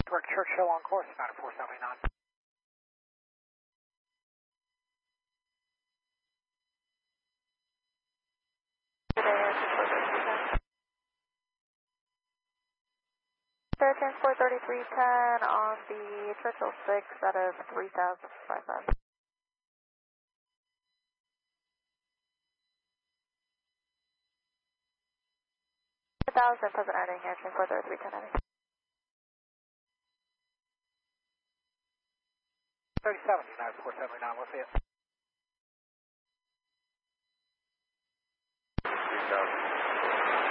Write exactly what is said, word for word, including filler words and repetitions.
Direct Churchill on course, nine four seven nine. Fair Transport thirty-three ten on the Churchill six out of three thousand five five. one thousand, present heading, Air Transport thirty-three ten heading. thirty-seven, nine four seven nine, we'll see it.